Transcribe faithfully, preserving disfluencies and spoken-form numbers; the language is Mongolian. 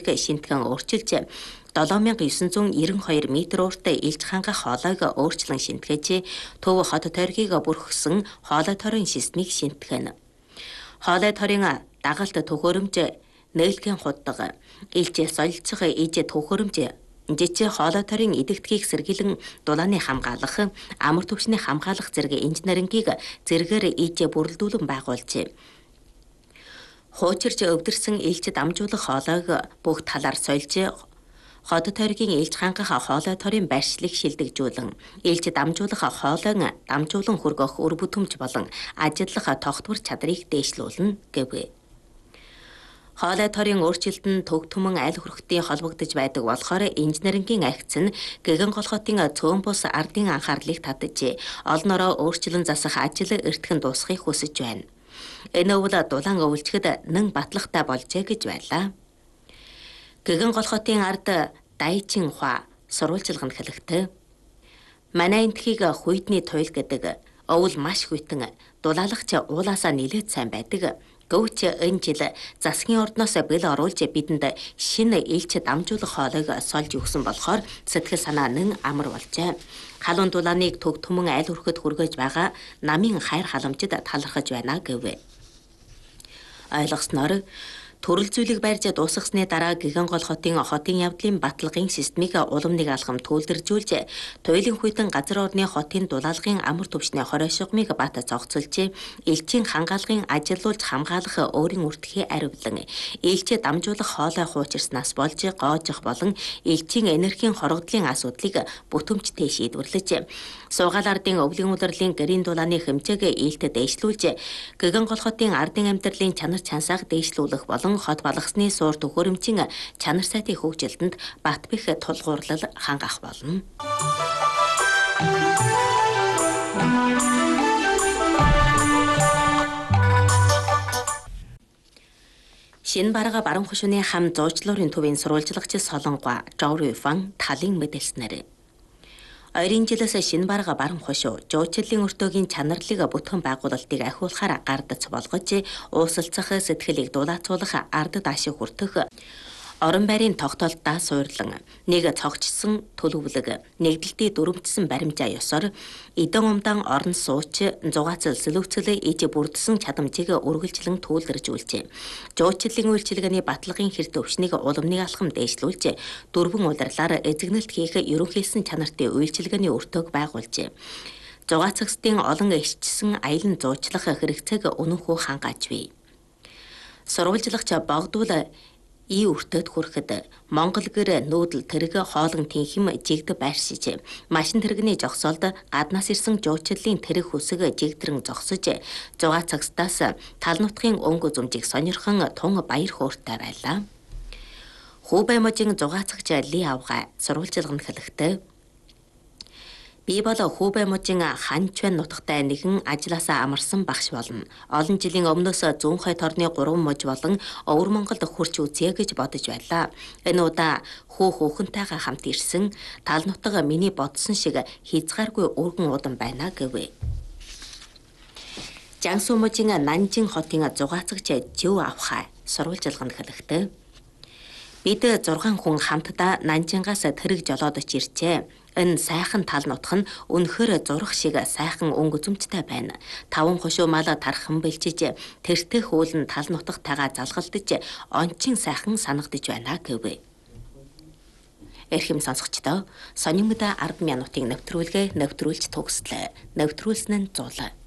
хэмжээг шинтгэн өөрчилж долоо мянга девин зуун найман хоёр метр ууртай Илж ханга хоолойг өөрчлөн шинтгэж төв хот тойргийг бүрхсэн хоолой торын системийг шинтгэн. Хоолой торын дагалт төхөөрөмж нээлтийн худдаг Илж солилцох иж төхөөрөмж жижиг хоолой торын идэгдхийг сэргийлэн дулааны хамгаалах, амар түвшний хамгаалах зэрэг инженерингийг зэрэгээр иж бүрэлдүүлэн байгуулжээ. Хуучирч өвдөрсөн Илж дамжуулах хоолойг бүх талаар сольж хот тойргийн Илж хангах хоолой торын байршлыг шилдэгжүүлэн Илж дамжуулах хоолойн дамжуулан хүргэх үр бүтэмж болон ажиллах тогтвор чадрыг дээшлүүлнэ гэв. Хоолой торын өөрчлөлт нь төг түмэн аль хүрхтийн холбогдож байдаг болохоор инженерингийн агц нь гэгэн голхотын цөөн бус ардын анхаарлыг татж олон ороо өөрчлөн засах ажил эртхэн дуусахыг хүсэж байна. Энэ өвөл дулаан өвөлчгөд нэн батлагтай болжээ гэж байлаа. Гэгэн голхотын ард дайчин хуа сурвалжилганд хэлэхдээ манай энтхийг хуйдны туйл гэдэг өвөл маш хүйтэн дулаалагч уулаасаа нилээд сайн байдаг. Гөвч энэ жил засгийн ордноос бэл оруулж бидэнд шинэ Илж дамжуулах хоолойг сольж өгсөн болохоор сэтгэл санаа нэн амар болжээ. Халуун дулааныг төг түмэн аль хүрхэд хүргэж байгаа намын хайр халамжид талархаж байна гэв. Ойлгосноор төрөл зүйлийг барьж дуусгасны дараа гэгэн гол хотын хотын явдлын баталгын системийг улам нэг алхам төлөвлөжүүлж туйлын хүйтэн газар орны хотын дулаалгын амар түвшний хоройшгомыг бат зогцолж Илжийн хангаалгын ажилуулж хамгаалах өөрийн үртхий аривлан Илж дамжуулах хоолой хуучирснаас болж гоожих болон Илжийн энергийн хорогдлын асуудлыг бүтэмжтэй шийдвэрлэж суугаал ардын өвлийн улирлын гэрийн дулааны хэмжээг ээлтэд дээшлүүлж гэгэн гол хотын ардын амьдралын чанар чансааг дээшлүүлэх болон хот балгасны суур төхөөрөмжийн чанар сайтын хөгжилтөнд бат бэх тулгуурлал хангах болно. Шинэ барга баруун хошууны хам зуучлуурын төвийн сурвалжлагч Солонгоо Жоври Фан талын мэдээлснээр ойрын жилээс шинэ барга баруун хошуу жуучлалын өртөөгийн чанарлыг бүтгэн байгуулалтыг ахиулахаар гардц болгож уусалцах сэтгэлийг дулаацуулах ард даашиг хүртэх орон байрын тогтоолтоо суурлан нэг цогцсон төлөвлөг нэгдэлтийн дүрмжсэн баримжаа ёсоор эдэн умдан орон сууч зугаацал сэлүүцэл иж бүрдсэн чадамжийг үргэлжлэн түүлдэржүүлжээ. Жуучлалын үйлчилгээний баталгын хэрэг өвчнийг уламны алхам дээшлүүлж дөрвөн улирлаар эзэгнэлт хийх ерөнхийсэн чанартай үйлчилгээний өртөөг байгуулжээ. Зугаацагсдын олон ишчсэн аялан зуучлах хэрэгцээг өнөхөө хангааж бий. Сурвалжлагч богдвол и өртөд хүрэхэд Монгол гэр нүүдэл тэрэг хоолон тэнхим жигд байршиж машин тэрэгний жогсоолд гаднаас ирсэн жуучлалын тэрэг хүсэг жигдрэн зогсож зугаа цагстаас тал нутгийн өнгө зүмжийг сонирхон тун баяр хөөртэй байлаа. Хубай можийн зугаа цагч Ли авга сурвалжлаганд хэлэхдээ би бол Хубай можийн ханчвэн нутагтай нэгэн ажилласаа амарсан багш болно. Олон жилийн өмнөөс зүүн хойд орны гурван муж болон Өвөр Монголд хурч үзье гэж бодож байлаа. Энэ удаа хүү хүүхэнтэйгээ хамт ирсэн тал нутаг миний бодсон шиг хязгааргүй өргөн удан байна гэв. Жансуу можийн Нанжин хотын зугаацагч Жив авха сурвалжлаганд хэлэхдээ бид зургаан хүн хамтдаа Нанжингаас тэрэг жолоод ирчээ. Энэ сайхан тал нутх нь үнэхээр зурх шиг сайхан өнгө зүмжтэй байна. Таван хошуу мал тархан бэлчиж тэртээ хөөлн тал нутгатайгаа залгалдаж ончин сайхан санагдаж байна гэв. Эрхэм сонсогчдоо сонин мэдээ ард минутын нэвтрүүлгээ нэвтрүүлж төгслөө. Нэвтрүүлсэн нь зул.